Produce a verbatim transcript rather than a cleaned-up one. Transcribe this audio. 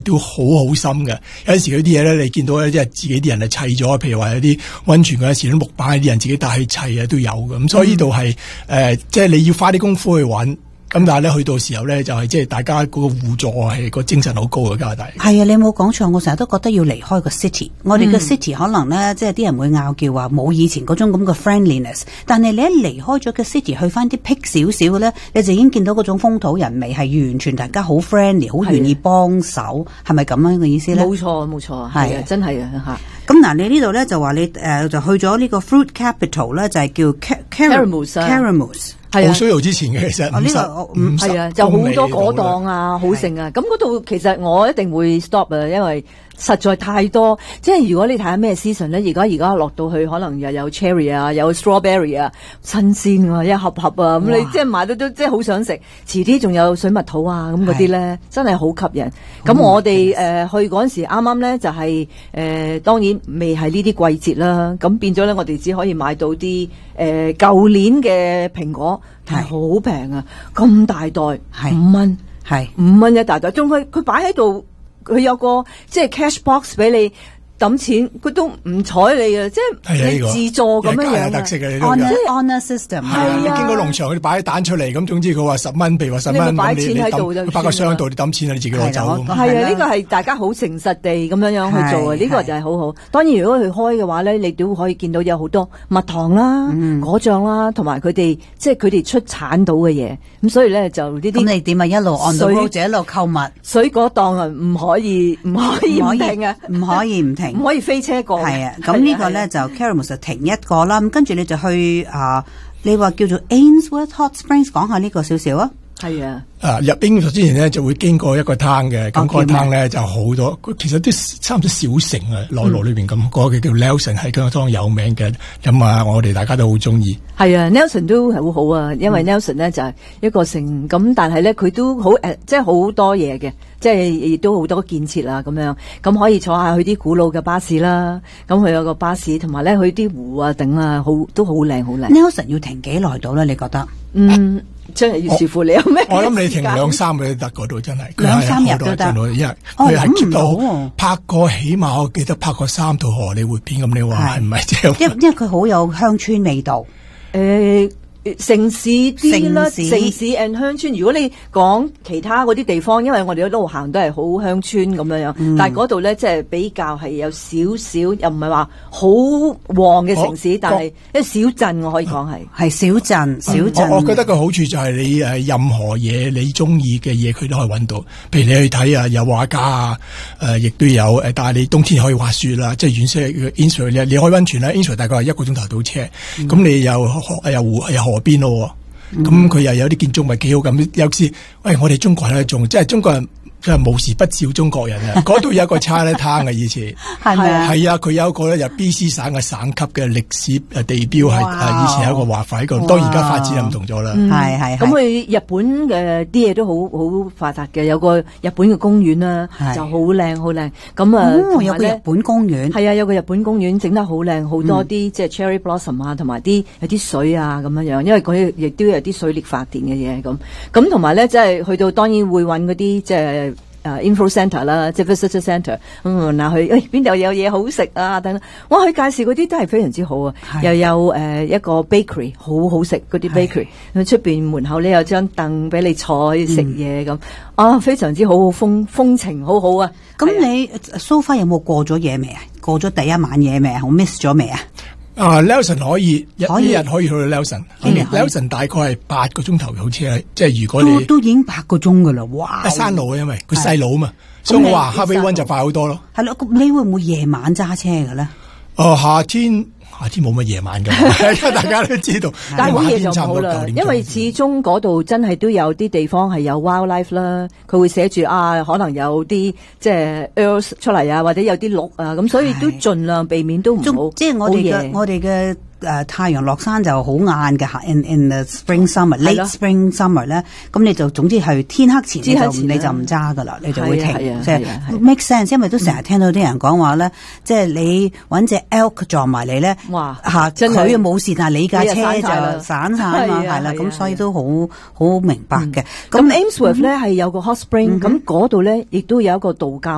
都好好深嘅。有陣時嗰啲嘢咧，你見到咧，即係自己啲人係砌咗，譬如話有啲溫泉嗰陣時啲木板，啲人自己帶去砌啊，都有嘅。咁所以呢度係誒，即係你要花啲功夫去揾。咁但係咧，去到時候咧，就係即係大家嗰個互助係個精神好高嘅加拿大。 係啊，你冇講錯，我成日都覺得要離開個 city。我哋嘅 city 可能咧，即係啲人會拗叫話冇以前嗰種咁嘅 friendliness。但係你一離開咗個 city，去翻啲僻少少嘅咧，你就已經見到嗰種風土人味係完全大家好 friendly， 好願意幫手，係咪咁樣嘅意思咧？ 冇錯，冇錯，係啊，真係啊嚇。 咁嗱，你呢度咧就話你誒、呃、就去咗呢個 fruit capital 咧，就係叫 Caramus。 係好衰之前嘅，其實五十五係啊，就好多果檔啊，好盛啊。咁嗰度其實我一定會 stop 啊，因為實在太多。即係如果你睇下咩 season 咧，而家而家落到去可能又有 cherry 啊，有 strawberry 啊，新鮮啊，一盒盒啊，咁你即係買到都即係好想食。遲啲仲有水蜜桃啊，咁嗰啲咧真係好吸引。咁我哋誒、呃、去嗰陣時啱啱咧就係、是、誒、呃、當然未係呢啲季節啦。咁變咗咧，我哋只可以買到啲誒舊年嘅蘋果。係好平啊！咁大袋五蚊，係五蚊一大袋，仲佢佢擺喺度，佢有個即係 cash box 俾你抌錢，佢都唔睬你啊！即係你自助咁樣樣特色嘅 honor system 係啊！你經過農場佢擺啲蛋出嚟，咁總之佢話十蚊，譬如話十蚊， 擺錢喺度就擺個箱度，你抌錢啊，你自己攞走。 係啊！呢個係大家好誠實地咁樣樣去做啊！呢個就係好好。當然如果佢開嘅話咧，你都可以見到有好多蜜糖啦、果醬啦，同埋佢哋即係佢哋出產到嘅嘢。咁所以咧就呢啲咁你點啊？一路按到高者一路購物， 水果檔啊唔可以唔可以唔停啊， 唔可以唔停。 唔可以飛車過。 係啊，咁呢個咧就 Caramus 就停一個啦，咁跟住你就去啊、呃，你話叫做 Ainsworth Hot Springs， 講下呢個少少啊。 係啊， 啊入 Ainsworth 之前咧就會經過一個灘嘅，咁、okay, 個灘咧就好多，其實啲差唔多小城啊，內陸裏邊咁，嗰、嗯、個叫 Nelson 係個當有名嘅，咁啊我哋大家都好中意。 係啊 ，Nelson 都係好好啊，因為 Nelson 咧就係一個城，咁但係咧佢都好誒，即係好多嘢嘅，即係亦都好多建設啦咁樣，咁可以坐下去啲古老嘅巴士啦，咁佢有個巴士，同埋咧去啲湖啊頂啊，好都好靚好靚。 Nelson 要停幾耐到咧？你覺得？ 嗯。即係要視乎你有咩？ 我諗你停兩三日都得嗰度，真係兩三日都得。 因為佢係 keep 到拍過，起碼我記得拍過三套荷里活片。咁你話係唔係？即係因因為佢好有鄉村味道。 誒、呃。城市啲啦，城市 and 鄉村。如果你講其他嗰啲地方，因為我哋一路行都係好鄉村咁樣樣，嗯、但係嗰度咧即係比較係有少少，又唔係話好旺嘅城市，但係一個小鎮我可以講係係小鎮小鎮。 我我覺得個好處就係你誒任何嘢你中意嘅嘢，佢都可以揾到。譬如你去睇啊，有畫家啊，誒、呃、亦都有誒，但係你冬天可以滑雪啦，即係遠些嘅 Ainsworth 你你可以溫泉啦 Ainsworth 大概係一個鐘頭到車，咁、嗯、你又又湖又河邊咯，咁佢、嗯、又有啲建築物幾好咁。有時喂，我哋中國人咧仲即係中國人。即係無時不照中國人啊！嗰度有一個 Chinatown 嘅以前係咪啊？ 係啊，佢有一個咧，由 B C 省嘅省級嘅歷史誒地標係誒以前有一個畫法喺度，當然而家發展就唔同咗啦。 係係咁佢日本嘅啲嘢都好好發達嘅，有個日本嘅公園啦，就好靚好靚。咁啊， 哦，有個日本公園係啊，有個日本公園整得好靚，好多啲即係 cherry blossom 啊，同埋啲有啲水啊咁樣樣，因為佢亦都有啲水力發電嘅嘢咁。咁同埋咧，即係去到當然會揾嗰啲即係。誒、uh, info centre 啦，即係 visitor centre， 咁嗱去，誒邊度有嘢好食啊？等等，哇！佢介紹嗰啲都係非常之好啊，又有誒、呃、一個 bakery 好好食嗰啲 bakery，喺出邊門口咧有張凳俾你坐食嘢咁，啊非常之好，好風風情好好啊！ 咁你 so far 有冇過咗嘢未啊？過咗第一晚嘢未啊？好 miss 咗未啊？ 啊 Nelson 可以一可以一日可以去到 Nelson，Nelson 大概係八個鐘頭有車，即係如果你都都已經八個鐘噶啦，哇！ 山路啊，因為佢細路啊嘛，所以我話 Highway One 就快好多咯。 係咯，你會唔會夜晚揸車嘅咧？ 哦，夏天。夏天冇乜夜晚㗎，大家都知道。 但係好夜就好啦，因為始終嗰度真係都有啲地方係有 wildlife 啦，佢會寫住啊，可能有啲即係 earth 出嚟啊，或者有啲鹿啊，咁所以都盡量避免都唔好。 即係我哋嘅我哋嘅。誒、呃、太陽落山就好晏嘅嚇 ，in in the spring summer late spring summer 咧，咁你就總之係天黑前你就你就唔揸噶啦，你就會停，即係 make sense，因為都成日聽到啲人講話咧，即係你揾隻 elk 撞埋你咧， 哇嚇佢冇事，但係你架車就散晒啊嘛，係啦，咁所以都好好明白嘅。 咁 Ainsworth 咧係有個 hot spring，咁嗰度咧亦都有一個度假。